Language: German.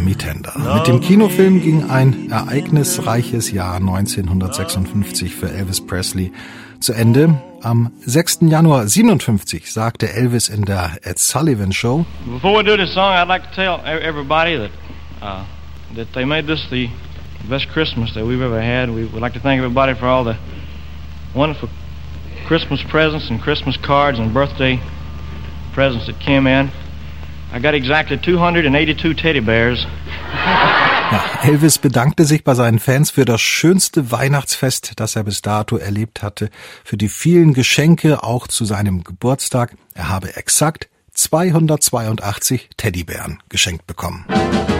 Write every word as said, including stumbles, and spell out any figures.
Tommy Tender. Mit dem Kinofilm ging ein ereignisreiches Jahr neunzehnhundertsechsundfünfzig für Elvis Presley zu Ende. Am sechsten Januar siebenundfünfzig sagte Elvis in der Ed Sullivan Show: Before we do this song, I'd like to tell everybody that uh, that they made this the best Christmas that we've ever had. We would like to thank everybody for all the wonderful Christmas presents and Christmas cards and birthday presents that came in. I got exactly two hundred eighty-two teddy bears. Ja, Elvis bedankte sich bei seinen Fans für das schönste Weihnachtsfest, das er bis dato erlebt hatte, für die vielen Geschenke, auch zu seinem Geburtstag. Er habe exakt zweihundertzweiundachtzig Teddybären geschenkt bekommen.